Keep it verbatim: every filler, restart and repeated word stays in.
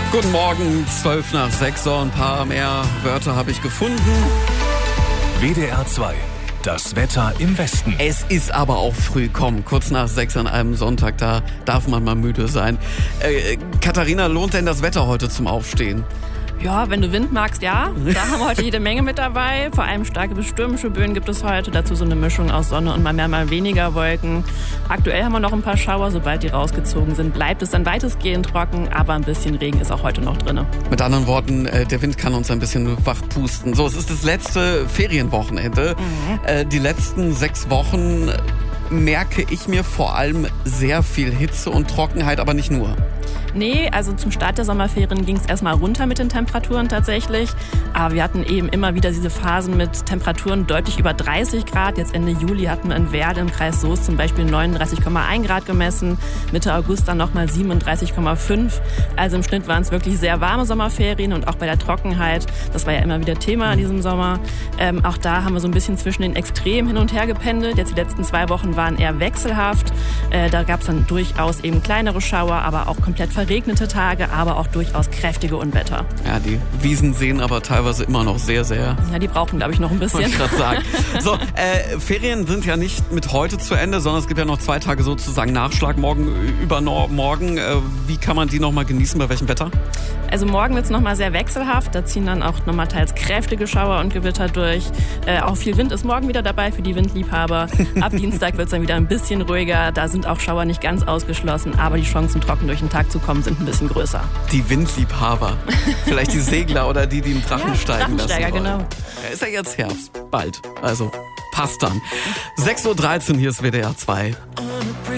Guten Morgen, zwölf nach sechs, so ein paar mehr Wörter habe ich gefunden. W D R zwei, das Wetter im Westen. Es ist aber auch früh, komm, kurz nach sechs an einem Sonntag, da darf man mal müde sein. Äh, Katharina, lohnt denn das Wetter heute zum Aufstehen? Ja, wenn du Wind magst, ja. Da haben wir heute jede Menge mit dabei. Vor allem starke bis stürmische Böen gibt es heute. Dazu so eine Mischung aus Sonne und mal mehr, mal weniger Wolken. Aktuell haben wir noch ein paar Schauer. Sobald die rausgezogen sind, bleibt es dann weitestgehend trocken. Aber ein bisschen Regen ist auch heute noch drin. Mit anderen Worten, der Wind kann uns ein bisschen wachpusten. So, es ist das letzte Ferienwochenende. Mhm. Äh, die letzten sechs Wochen merke ich mir vor allem sehr viel Hitze und Trockenheit, aber nicht nur. Nee, also zum Start der Sommerferien ging es erstmal runter mit den Temperaturen tatsächlich. Aber wir hatten eben immer wieder diese Phasen mit Temperaturen deutlich über dreißig Grad. Jetzt Ende Juli hatten wir in Werl im Kreis Soest zum Beispiel neununddreißig Komma eins Grad gemessen. Mitte August dann nochmal siebenunddreißig Komma fünf. Also im Schnitt waren es wirklich sehr warme Sommerferien und auch bei der Trockenheit. Das war ja immer wieder Thema in diesem Sommer. Ähm, auch da haben wir so ein bisschen zwischen den Extremen hin und her gependelt. Jetzt die letzten zwei Wochen waren eher wechselhaft. Äh, da gab es dann durchaus eben kleinere Schauer, aber auch komplett verregnete Tage, aber auch durchaus kräftige Unwetter. Ja, die Wiesen sehen aber teilweise immer noch sehr, sehr... Ja, die brauchen, glaube ich, noch ein bisschen. Wollte ich gerade sagen. So, äh, Ferien sind ja nicht mit heute zu Ende, sondern es gibt ja noch zwei Tage sozusagen Nachschlag, morgen, übermorgen. Äh, wie kann man die nochmal genießen, bei welchem Wetter? Also morgen wird es nochmal sehr wechselhaft. Da ziehen dann auch nochmal teils kräftige Schauer und Gewitter durch. Äh, auch viel Wind ist morgen wieder dabei für die Windliebhaber. Ab Dienstag wird es dann wieder ein bisschen ruhiger. Da sind auch Schauer nicht ganz ausgeschlossen, aber die Chancen, trocken durch den Tag zu kommen, sind ein bisschen größer. Die Windliebhaber. Vielleicht die Segler oder die, die im Drachen ja, steigen lassen wollen. Genau. Ja, ist ja jetzt Herbst. Bald. Also passt dann. sechs Uhr dreizehn, hier ist W D R zwei.